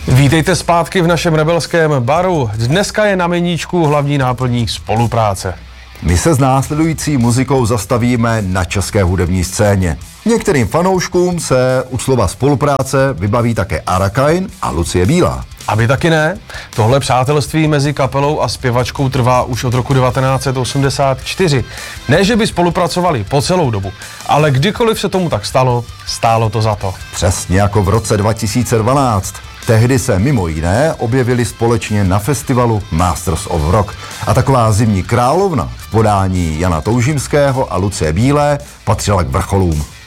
Vítejte zpátky v našem rebelském baru. Dneska je na meníčku hlavní náplní spolupráce. My se s následující muzikou zastavíme na české hudební scéně. Některým fanouškům se u slova spolupráce vybaví také Arakain a Lucie Bílá. A vy taky ne? Tohle přátelství mezi kapelou a zpěvačkou trvá už od roku 1984. Ne, že by spolupracovali po celou dobu, ale kdykoliv se tomu tak stalo, stálo to za to. Přesně jako v roce 2012. Tehdy se mimo jiné objevili společně na festivalu Masters of Rock. A taková zimní královna v podání Jana Toužimského a Lucie Bílé patřila k vrcholům.